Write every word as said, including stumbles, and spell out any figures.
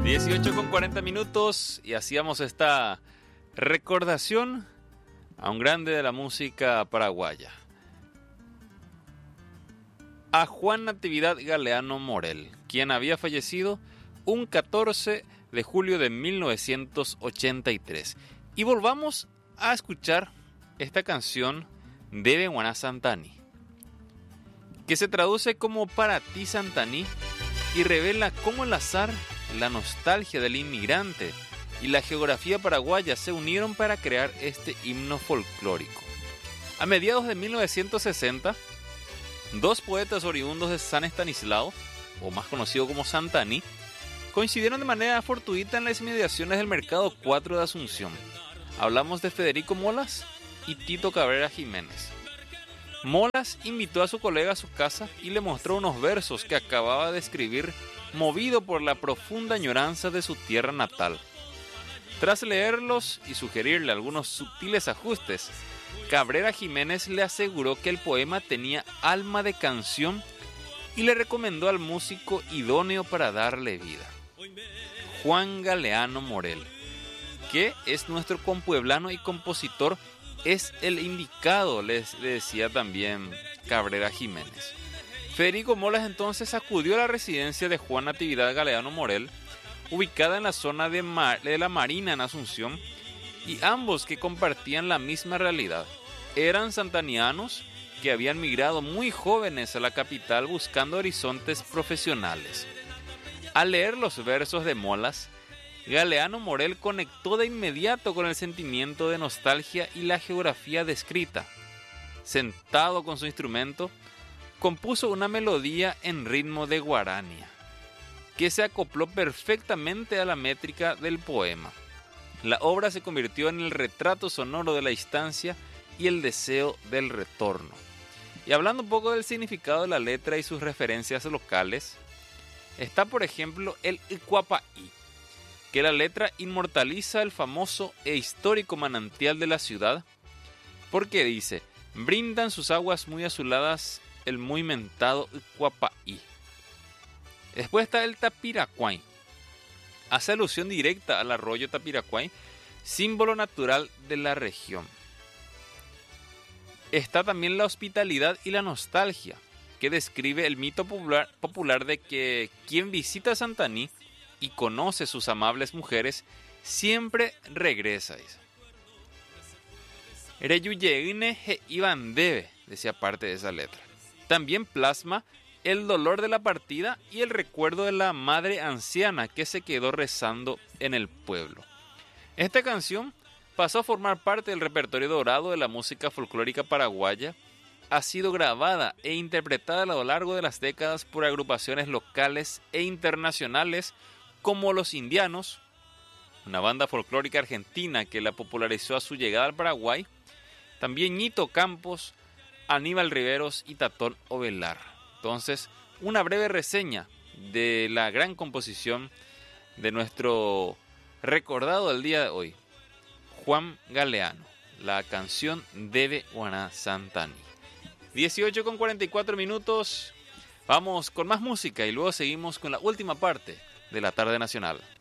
dieciocho con cuarenta minutos y hacíamos esta recordación a un grande de la música paraguaya, a Juan Natividad Galeano Morel, quien había fallecido un catorce de julio de mil novecientos ochenta y tres. Y volvamos a escuchar esta canción de Guaná Santaní, que se traduce como Para ti Santaní y revela cómo el azar, la nostalgia del inmigrante y la geografía paraguaya se unieron para crear este himno folclórico. A mediados de mil novecientos sesenta, dos poetas oriundos de San Estanislao, o más conocido como Santaní, coincidieron de manera fortuita en las inmediaciones del Mercado cuatro de Asunción. Hablamos de Federico Molas y Tito Cabrera Jiménez. Molas invitó a su colega a su casa y le mostró unos versos que acababa de escribir, movido por la profunda añoranza de su tierra natal. Tras leerlos y sugerirle algunos sutiles ajustes, Cabrera Jiménez le aseguró que el poema tenía alma de canción y le recomendó al músico idóneo para darle vida, Juan Galeano Morel, que es nuestro compueblano y compositor. Es el indicado, les decía también Cabrera Jiménez. Federico Molas entonces acudió a la residencia de Juan Natividad Galeano Morel, ubicada en la zona de, Mar- de la Marina en Asunción, y ambos, que compartían la misma realidad, eran santanianos que habían migrado muy jóvenes a la capital buscando horizontes profesionales. Al leer los versos de Molas, Galeano Morel conectó de inmediato con el sentimiento de nostalgia y la geografía descrita. Sentado con su instrumento, compuso una melodía en ritmo de guarania, que se acopló perfectamente a la métrica del poema. La obra se convirtió en el retrato sonoro de la distancia y el deseo del retorno. Y hablando un poco del significado de la letra y sus referencias locales, está por ejemplo el Icuapaí, que la letra inmortaliza el famoso e histórico manantial de la ciudad, porque dice: brindan sus aguas muy azuladas el muy mentado Icuapaí. Después está el Tapiracuay. Hace alusión directa al arroyo Tapiracuay, símbolo natural de la región. Está también la hospitalidad y la nostalgia, que describe el mito popular, popular de que quien visita Santaní y conoce sus amables mujeres siempre regresa. Reyuyeine he iban debe, decía parte de esa letra. También plasma el dolor de la partida y el recuerdo de la madre anciana que se quedó rezando en el pueblo. Esta canción pasó a formar parte del repertorio dorado de la música folclórica paraguaya. Ha sido grabada e interpretada a lo largo de las décadas por agrupaciones locales e internacionales como Los Indianos, una banda folclórica argentina que la popularizó a su llegada al Paraguay, también Ñito Campos, Aníbal Riveros y Tatón Ovelar. Entonces, una breve reseña de la gran composición de nuestro recordado del día de hoy, Juan Galeano, la canción de Guaná Santaní. dieciocho con cuarenta y cuatro minutos, vamos con más música y luego seguimos con la última parte de la tarde nacional.